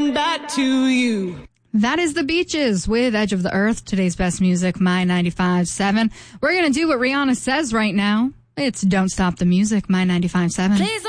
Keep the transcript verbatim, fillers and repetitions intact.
coming back to you. That is the Beaches with Edge of the Earth, today's best music, My ninety-five point seven. We're going to do what Rihanna says right now. It's Don't Stop the Music, My ninety-five point seven. Please